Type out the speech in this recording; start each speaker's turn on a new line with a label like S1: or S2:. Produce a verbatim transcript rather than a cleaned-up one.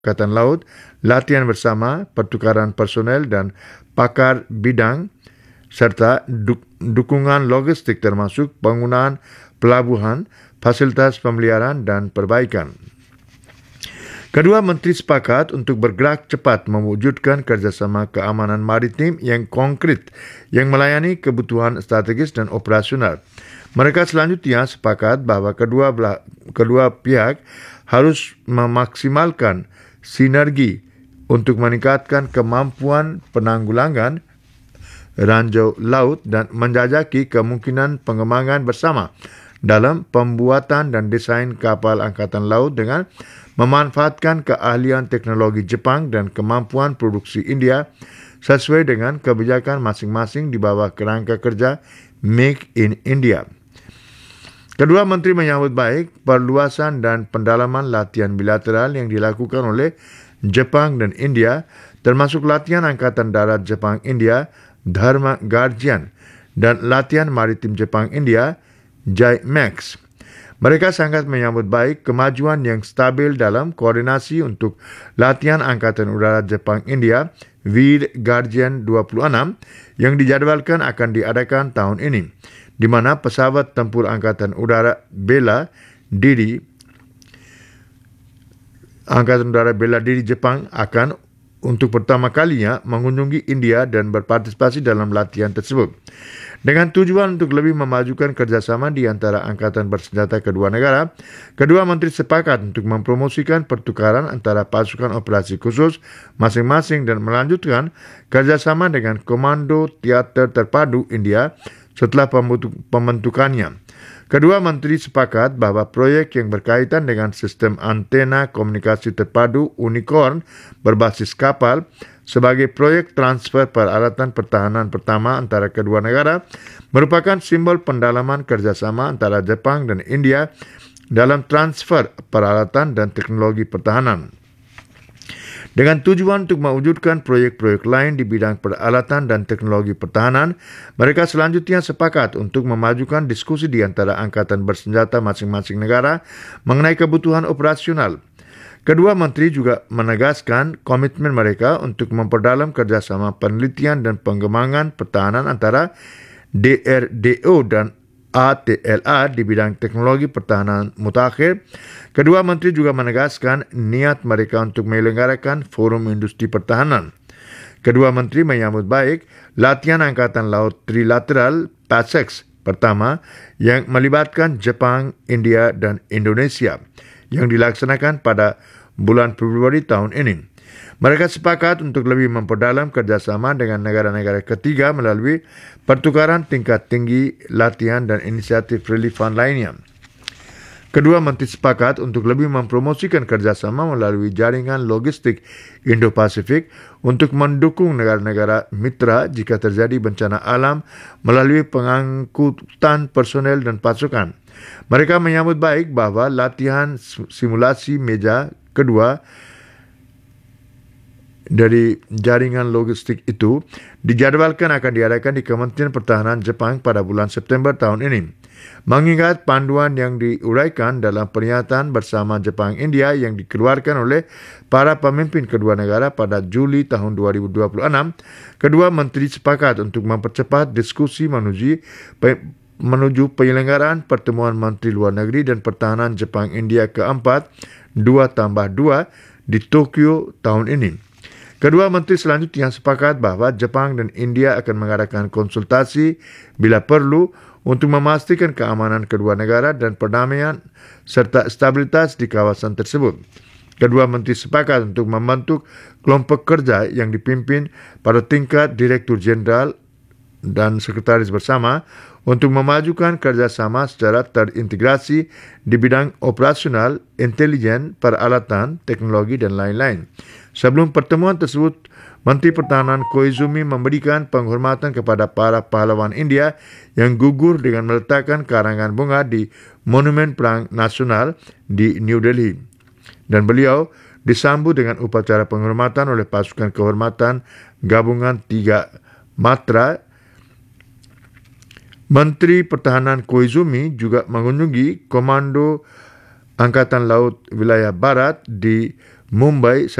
S1: Angkatan Laut, latihan bersama, pertukaran personel dan pakar bidang, serta duk- dukungan logistik termasuk penggunaan pelabuhan, fasilitas pemeliharaan dan perbaikan. Kedua menteri sepakat untuk bergerak cepat mewujudkan kerjasama keamanan maritim yang konkret yang melayani kebutuhan strategis dan operasional. Mereka selanjutnya sepakat bahawa kedua belah, kedua pihak harus memaksimalkan sinergi untuk meningkatkan kemampuan penanggulangan ranjau laut dan menjajaki kemungkinan pengembangan bersama dalam pembuatan dan desain kapal angkatan laut dengan memanfaatkan keahlian teknologi Jepang dan kemampuan produksi India sesuai dengan kebijakan masing-masing di bawah kerangka kerja Make in India. Kedua menteri menyambut baik perluasan dan pendalaman latihan bilateral yang dilakukan oleh Jepang dan India, termasuk latihan Angkatan Darat Jepang-India, Dharma Guardian, dan latihan maritim Jepang-India, J I M A X. Mereka sangat menyambut baik kemajuan yang stabil dalam koordinasi untuk latihan Angkatan Udara Jepang-India, Veer Guardian dua puluh enam, yang dijadwalkan akan diadakan tahun ini, di mana pesawat tempur Angkatan Udara bela diri Angkatan Udara bela diri Jepang akan untuk pertama kalinya mengunjungi India dan berpartisipasi dalam latihan tersebut. Dengan tujuan untuk lebih memajukan kerjasama di antara angkatan bersenjata kedua negara, kedua menteri sepakat untuk mempromosikan pertukaran antara pasukan operasi khusus masing-masing dan melanjutkan kerjasama dengan Komando Teater Terpadu India setelah pembentukannya. Kedua menteri sepakat bahawa proyek yang berkaitan dengan sistem antena komunikasi terpadu Unicorn berbasis kapal sebagai proyek transfer peralatan pertahanan pertama antara kedua negara merupakan simbol pendalaman kerjasama antara Jepang dan India dalam transfer peralatan dan teknologi pertahanan. Dengan tujuan untuk mewujudkan proyek-proyek lain di bidang peralatan dan teknologi pertahanan, mereka selanjutnya sepakat untuk memajukan diskusi di antara angkatan bersenjata masing-masing negara mengenai kebutuhan operasional. Kedua menteri juga menegaskan komitmen mereka untuk memperdalam kerjasama penelitian dan pengembangan pertahanan antara D R D O dan A T L A di bidang teknologi pertahanan mutakhir. Kedua menteri juga menegaskan niat mereka untuk menyelenggarakan forum industri pertahanan. Kedua menteri menyambut baik latihan Angkatan Laut Trilateral PASEX pertama yang melibatkan Jepang, India dan Indonesia yang dilaksanakan pada bulan Februari tahun ini. Mereka sepakat untuk lebih memperdalam kerjasama dengan negara-negara ketiga melalui pertukaran tingkat tinggi, latihan dan inisiatif relief fund lainnya. Kedua menteri sepakat untuk lebih mempromosikan kerjasama melalui jaringan logistik Indo-Pasifik untuk mendukung negara-negara mitra jika terjadi bencana alam melalui pengangkutan personel dan pasukan. Mereka menyambut baik bahawa latihan simulasi meja kedua dari jaringan logistik itu dijadwalkan akan diadakan di Kementerian Pertahanan Jepang pada bulan September tahun ini. Mengingat panduan yang diuraikan dalam pernyataan bersama Jepang-India yang dikeluarkan oleh para pemimpin kedua negara pada Juli tahun dua ribu dua puluh enam, kedua menteri sepakat untuk mempercepat diskusi menuju menuju penyelenggaraan pertemuan Menteri Luar Negeri dan Pertahanan Jepang-India keempat dua tambah dua di Tokyo tahun ini. Kedua menteri selanjutnya sepakat bahawa Jepang dan India akan mengadakan konsultasi bila perlu untuk memastikan keamanan kedua negara dan perdamaian serta stabilitas di kawasan tersebut. Kedua menteri sepakat untuk membentuk kelompok kerja yang dipimpin pada tingkat Direktur Jenderal dan Sekretaris Bersama untuk memajukan kerjasama secara terintegrasi di bidang operasional, intelijen, peralatan, teknologi dan lain-lain. Sebelum pertemuan tersebut, Menteri Pertahanan Koizumi memberikan penghormatan kepada para pahlawan India yang gugur dengan meletakkan karangan bunga di Monumen Perang Nasional di New Delhi. Dan beliau disambut dengan upacara penghormatan oleh pasukan kehormatan gabungan tiga Matra. Menteri Pertahanan Koizumi juga mengunjungi Komando Angkatan Laut Wilayah Barat di Mumbai